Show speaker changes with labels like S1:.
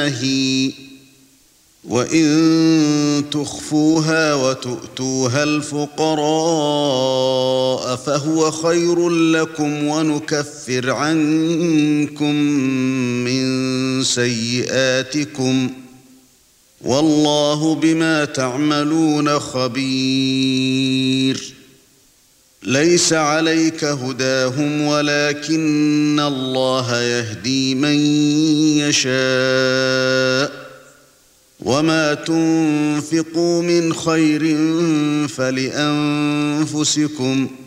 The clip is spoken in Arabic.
S1: نَاهٍ وَإِن تُخْفُوهَا وَتُؤْتُوهَا الْفُقَرَاءَ فَهُوَ خَيْرٌ لَّكُمْ وَنُكَفِّرْ عَنكُم مِّن سَيِّئَاتِكُمْ وَاللَّهُ بِمَا تَعْمَلُونَ خَبِيرٌ لَيْسَ عَلَيْكَ هُدَاهُمْ وَلَكِنَّ اللَّهَ يَهْدِي مَن يَشَاءُ وَمَا تُنفِقُوا مِنْ خَيْرٍ فَلِأَنفُسِكُمْ